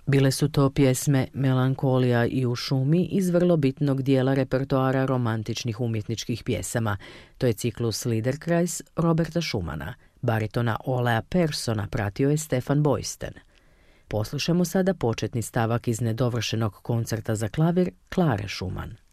Bile su to pjesme Melankolija i U šumi iz vrlo bitnog dijela repertoara romantičnih umjetničkih pjesama. To je ciklus Liederkreis Roberta Schumana. Baritona Olea Persona pratio je Stefan Boysten. Poslušamo sada početni stavak iz nedovršenog koncerta za klavir Klare Schumann.